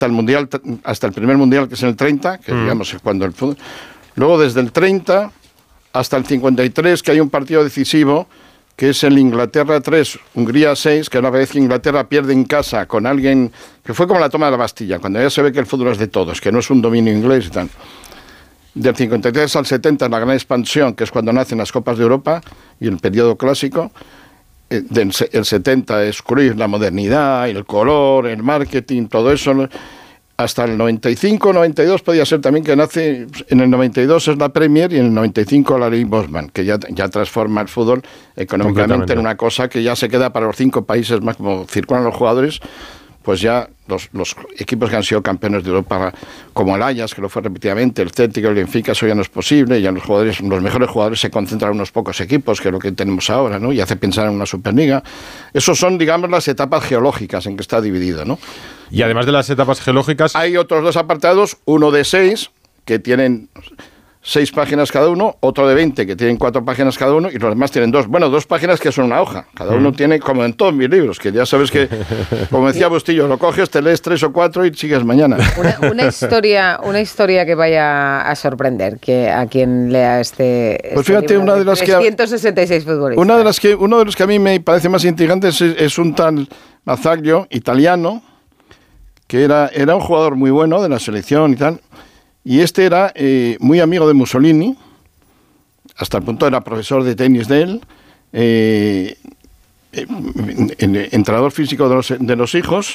hasta el mundial, hasta el primer mundial, que es en el 30, que digamos es cuando el fútbol. Luego desde el 30 hasta el 53, que hay un partido decisivo, que es el Inglaterra 3, Hungría 6, que una vez que Inglaterra pierde en casa con alguien, que fue como la toma de la Bastilla, cuando ya se ve que el fútbol es de todos, que no es un dominio inglés y tal. Del 53 al 70 es la gran expansión, que es cuando nacen las Copas de Europa y el periodo clásico. El 70 es Cruyff, la modernidad, el color, el marketing, todo eso. Hasta el 95, 92 podía ser también que nace, en el 92 es la Premier y en el 95 la Ley Bosman, que ya transforma el fútbol económicamente en una cosa que ya se queda para los 5 países más, como circulan los jugadores, pues ya los equipos que han sido campeones de Europa, como el Ajax, que lo fue repetidamente, el Celtic, el Benfica, eso ya no es posible, ya los mejores jugadores se concentran en unos pocos equipos, que es lo que tenemos ahora, ¿no? Y hace pensar en una Superliga. Esos son, digamos, las etapas geológicas en que está dividido, ¿no? Y además de las etapas geológicas, hay otros 2 apartados, uno de 6, que tienen 6 páginas cada uno, otro de 20, que tienen 4 páginas cada uno, y los demás tienen 2. Bueno, 2 páginas que son una hoja. Cada uno tiene, como en todos mis libros, que ya sabes que, como decía Bustillo, lo coges, te lees 3 o 4 y sigues mañana. Una historia que vaya a sorprender que a quien lea pues fíjate, libro una de las 366 futbolistas. Uno de los que a mí me parece más intrigante es un tal Mazzaglia, italiano, que era un jugador muy bueno de la selección y tal. Y este era muy amigo de Mussolini, hasta el punto era profesor de tenis de él, entrenador físico de los hijos,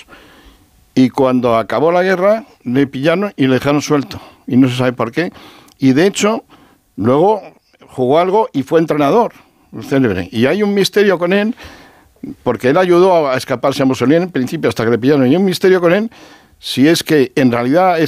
y cuando acabó la guerra le pillaron y le dejaron suelto, y no se sabe por qué. Y de hecho, luego jugó algo y fue entrenador, célebre. Y hay un misterio con él, porque él ayudó a escaparse a Mussolini en principio hasta que le pillaron, y hay un misterio con él, si es que en realidad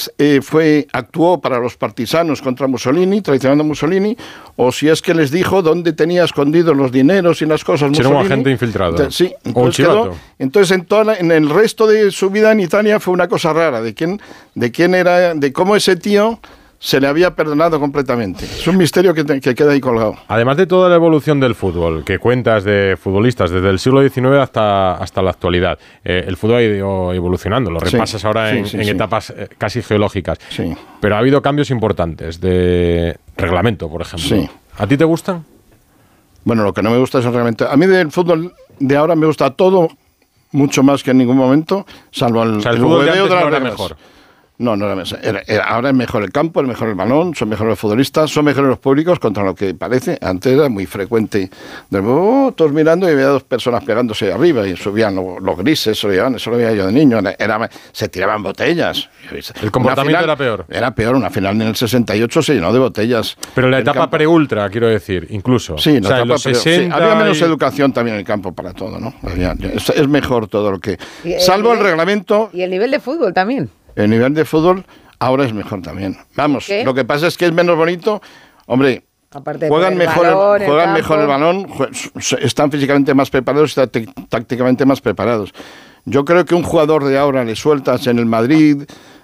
actuó para los partisanos contra Mussolini, traicionando a Mussolini, o si es que les dijo dónde tenía escondidos los dineros y las cosas Mussolini. Era un agente infiltrado. Sí, o un chivato. Entonces en el resto de su vida en Italia fue una cosa rara, de quién era, de cómo ese tío se le había perdonado completamente. Es un misterio que queda ahí colgado. Además de toda la evolución del fútbol, que cuentas de futbolistas desde el siglo XIX hasta la actualidad, el fútbol ha ido evolucionando, lo repasas ahora en etapas casi geológicas. Sí. Pero ha habido cambios importantes de reglamento, por ejemplo. Sí. ¿A ti te gustan? Bueno, lo que no me gusta es el reglamento. A mí del fútbol de ahora me gusta todo, mucho más que en ningún momento, salvo el fútbol de antes no era mejor. No, ahora es mejor el campo, es mejor el balón, son mejores los futbolistas, son mejores los públicos, contra lo que parece. Antes era muy frecuente, todos mirando y había 2 personas pegándose arriba y subían los grises, eso lo veía yo de niño, se tiraban botellas. El comportamiento era peor. Era peor, una final en el 68 se llenó de botellas. Pero la etapa pre-ultra, quiero decir, incluso. Sí, en los 60 había menos educación también en el campo para todo, ¿no? Es mejor todo lo que... Salvo el reglamento... Y el nivel de fútbol también. El nivel de fútbol ahora es mejor también. Vamos, ¿qué? Lo que pasa es que es menos bonito. Hombre, juegan mejor el balón, están físicamente más preparados, están tácticamente más preparados. Yo creo que un jugador de ahora le sueltas en el Madrid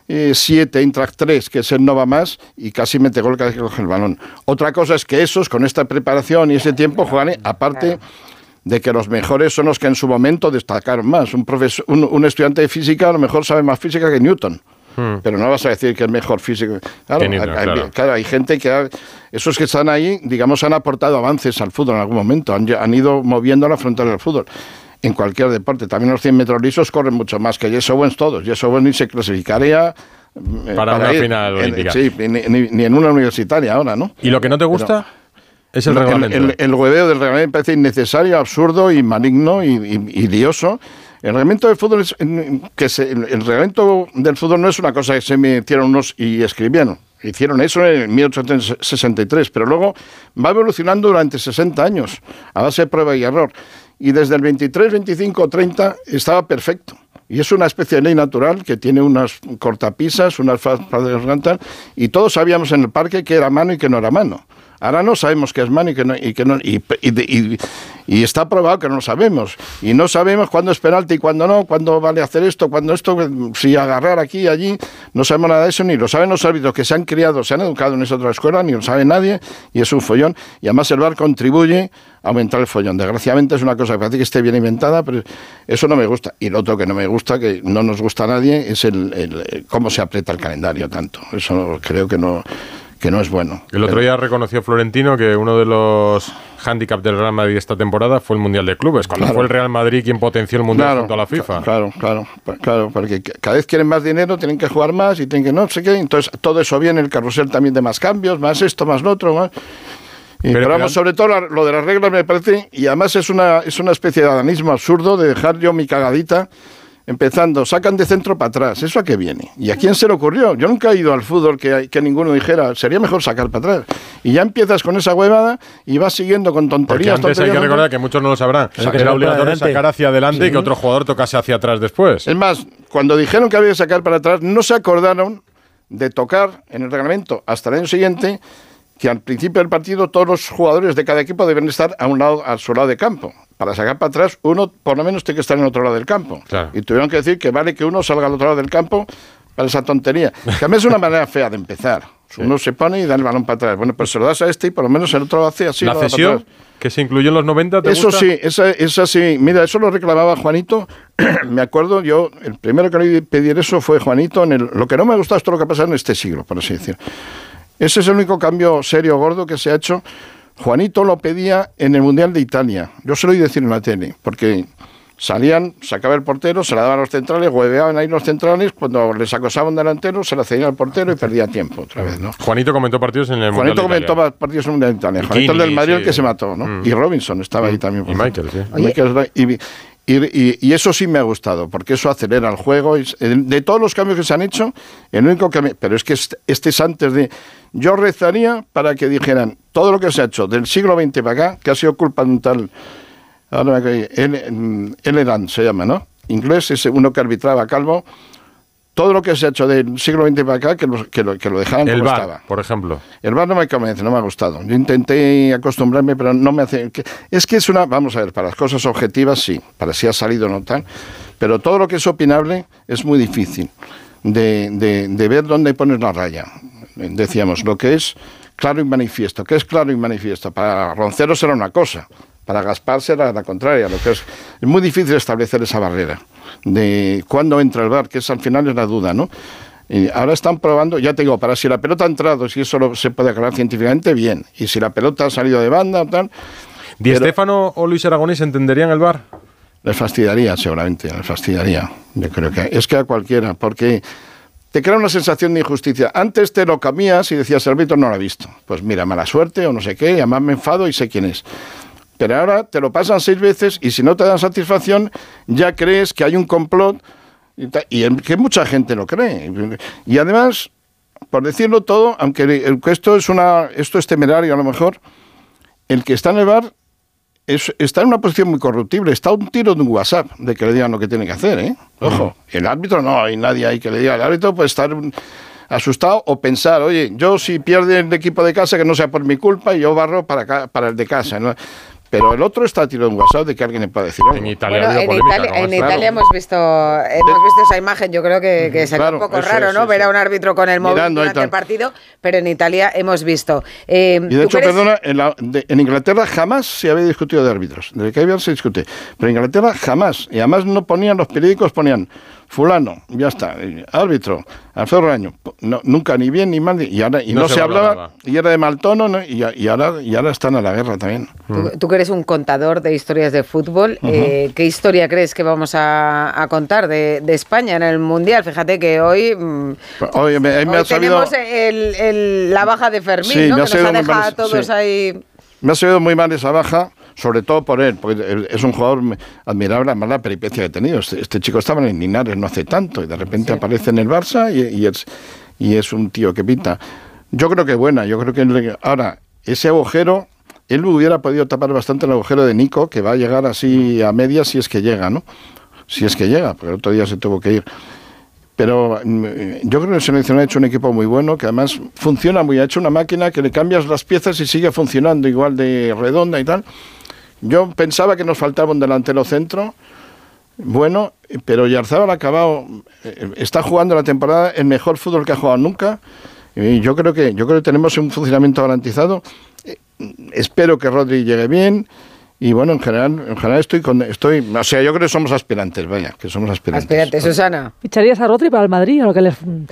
7, Eintracht 3, que es el no va más, y casi mete gol cada vez que coge el balón. Otra cosa es que esos, con esta preparación y ese tiempo, juegan, aparte... de que los mejores son los que en su momento destacaron más. Un estudiante de física a lo mejor sabe más física que Newton, pero no vas a decir que es mejor físico. Claro, hay gente que... esos que están ahí, digamos, han aportado avances al fútbol en algún momento, han ido moviendo la frontera del fútbol. En cualquier deporte. También los 100 metros lisos corren mucho más que Jesse Owens todos. Jesse Owens ni se clasificaría... para una final olímpica. Sí, ni en una universitaria ahora, ¿no? ¿Y lo que no te gusta...? Es el reglamento. El hueveo del reglamento me parece innecesario, absurdo y maligno y lioso. El reglamento del fútbol el reglamento del fútbol no es una cosa que se metieron unos y escribieron. Hicieron eso en 1863, pero luego va evolucionando durante 60 años, a base de prueba y error. Y desde el 23, 25, 30 estaba perfecto. Y es una especie de ley natural que tiene unas cortapisas, unas fases, y todos sabíamos en el parque que era mano y que no era mano. Ahora no sabemos qué es mano y está probado que no lo sabemos. Y no sabemos cuándo es penalti y cuándo no, cuándo vale hacer esto, cuándo esto, si agarrar aquí y allí. No sabemos nada de eso, ni lo saben los árbitros que se han criado, se han educado en esa otra escuela, ni lo sabe nadie, y es un follón. Y además el VAR contribuye a aumentar el follón. Desgraciadamente es una cosa que parece que esté bien inventada, pero eso no me gusta. Y lo otro que no me gusta, que no nos gusta a nadie, es el cómo se aprieta el calendario tanto. Eso creo que no es bueno. El otro día reconoció Florentino que uno de los hándicaps del Real Madrid esta temporada fue el Mundial de Clubes, cuando fue el Real Madrid quien potenció el Mundial junto a la FIFA. Claro, porque cada vez quieren más dinero, tienen que jugar más y tienen que no sé qué, entonces todo eso viene, el carrusel también de más cambios, más esto, más lo otro, más... Pero vamos, sobre todo lo de las reglas me parece, y además es una especie de adanismo absurdo de dejar yo mi cagadita. Empezando, sacan de centro para atrás. ¿Eso a qué viene? ¿Y a quién se le ocurrió? Yo nunca he ido al fútbol que ninguno dijera, sería mejor sacar para atrás. Y ya empiezas con esa huevada y vas siguiendo con tonterías. Porque antes hay que recordar que muchos no lo sabrán. Era obligatorio sacar hacia adelante y que otro jugador tocase hacia atrás después. Es más, cuando dijeron que había que sacar para atrás, no se acordaron de tocar en el reglamento hasta el año siguiente que al principio del partido todos los jugadores de cada equipo deben estar a su lado de campo. Para sacar para atrás, uno por lo menos tiene que estar en otro lado del campo. Claro. Y tuvieron que decir que vale que uno salga al otro lado del campo para esa tontería. Que a mí es una manera fea de empezar. Sí. Uno se pone y da el balón para atrás. Bueno, pues se lo das a este y por lo menos el otro lo hace así. ¿La cesión que se incluyó en los 90 te Eso gusta? Sí, esa sí. Mira, eso lo reclamaba Juanito. Me acuerdo, yo, el primero que le oí pedir eso fue Juanito. Lo que no me gusta es todo lo que ha pasado en este siglo, por así decirlo. Ese es el único cambio serio, gordo, que se ha hecho. Juanito lo pedía en el Mundial de Italia. Yo se lo oí decir en la tele, porque salían, sacaba el portero, se la daban a los centrales, hueveaban ahí los centrales, cuando les acosaba un delantero, se la cedían al portero y perdía tiempo otra vez, ¿no? Juanito comentó partidos en el Mundial de Italia. Juanito comentó partidos en el Mundial de Italia. Juanito el del Madrid, el que se mató, ¿no? Y Robinson estaba ahí también. Y Michael, sí. Y eso sí me ha gustado, porque eso acelera el juego. De todos los cambios que se han hecho, el único que pero es que este es antes de... Yo rezaría para que dijeran todo lo que se ha hecho del siglo XX para acá, que ha sido culpa de un tal... Ahora Eran se llama, ¿no? Inglés, ese uno que arbitraba, calvo. Todo lo que se ha hecho del siglo XX para acá, que lo dejaran como VAR, estaba. Por ejemplo. El VAR no me convence, no me ha gustado. Yo intenté acostumbrarme, pero no me hace... Es que es una... Vamos a ver, para las cosas objetivas sí, para si ha salido o no tal, pero todo lo que es opinable es muy difícil de ver dónde pones la raya. Decíamos, lo que es claro y manifiesto. ¿Qué es claro y manifiesto? Para Roncero será una cosa, para Gaspar será la contraria. Lo que es muy difícil establecer esa barrera de cuándo entra el VAR, que es al final es la duda, ¿no? Y ahora están probando, ya te digo, para si la pelota ha entrado, si eso se puede aclarar científicamente, bien. Y si la pelota ha salido de banda o tal... ¿Di Stéfano o Luis Aragonés entenderían el VAR? Les fastidiaría, seguramente, les fastidiaría. Yo creo que es que a cualquiera, porque te crea una sensación de injusticia. Antes te lo comías y decías, el árbitro no lo ha visto. Pues mira, mala suerte o no sé qué, y además me enfado y sé quién es. Pero ahora te lo pasan 6 veces y si no te dan satisfacción, ya crees que hay un complot y que mucha gente lo cree. Y además, por decirlo todo, aunque esto es temerario a lo mejor, el que está en el VAR está en una posición muy corruptible. Está a un tiro de un WhatsApp de que le digan lo que tiene que hacer, ¿eh? Ojo, el árbitro no hay nadie ahí que le diga. El árbitro puede estar asustado o pensar, oye, yo si pierde el equipo de casa que no sea por mi culpa y yo barro para el de casa, ¿no? Pero el otro está tirado en WhatsApp de que alguien le puede decir algo. En Italia hemos visto esa imagen. Yo creo que sería un poco raro, ¿no? Ver a un árbitro con el móvil durante el partido, pero en Italia hemos visto. Y de hecho, perdona, en Inglaterra jamás se había discutido de árbitros. Desde que había se discute. Pero en Inglaterra jamás. Y además no ponían, los periódicos ponían fulano, ya está, árbitro, Alfredo Raño, no, nunca ni bien ni mal, y no se hablaba, y era de mal tono, ¿no? y ahora están a la guerra también. Tú que eres un contador de historias de fútbol, ¿qué historia crees que vamos a contar de España en el Mundial? Fíjate que hoy tenemos la baja de Fermín, sí, ¿no? Que nos ha dejado a todos ahí... Me ha servido muy mal esa baja, sobre todo por él, porque es un jugador admirable, además la peripecia que ha tenido. Este chico estaba en Linares no hace tanto y de repente aparece en el Barça y es un tío que pinta. Yo creo que buena, yo creo que ahora ese agujero, él hubiera podido tapar bastante el agujero de Nico, que va a llegar así a medias si es que llega, ¿no? Si es que llega, porque el otro día se tuvo que ir. Pero yo creo que el seleccionado ha hecho un equipo muy bueno, que además funciona muy, ha hecho una máquina que le cambias las piezas y sigue funcionando igual de redonda y tal. Yo pensaba que nos faltaba un delantero centro, bueno, pero Oyarzabal ha acabado, está jugando la temporada el mejor fútbol que ha jugado nunca. Y yo creo que tenemos un funcionamiento garantizado. Espero que Rodri llegue bien. Y bueno, en general estoy, o sea, yo creo que somos aspirantes, vaya, que somos aspirantes. Aspirantes, Susana. ¿Ficharías a Rodri para el Madrid? ¿O lo que